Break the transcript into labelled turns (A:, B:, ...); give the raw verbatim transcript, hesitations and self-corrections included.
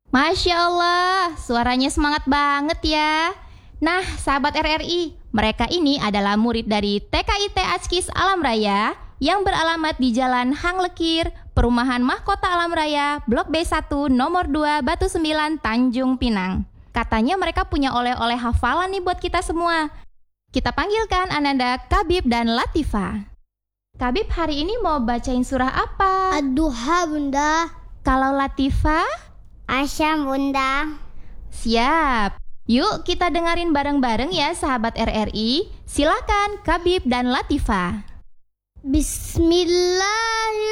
A: Masya Allah, suaranya semangat banget ya. Nah, sahabat R R I, mereka ini adalah murid dari T K I T Askis Alam Raya yang beralamat di Jalan Hang Lekir, Perumahan Mahkota Alam Raya, Blok B satu, Nomor dua, Batu Sembilan, Tanjung Pinang. Katanya mereka punya oleh-oleh hafalan nih buat kita semua. Kita panggilkan Ananda, Kabib, dan Latifah. Kabib hari ini mau bacain surah apa?
B: Ad-Duha, Bunda.
A: Kalau Latifah?
B: Asyam, Bunda.
A: Siap. Yuk kita dengerin bareng-bareng ya sahabat R R I. Silakan Kabib dan Latifah.
B: Bismillah.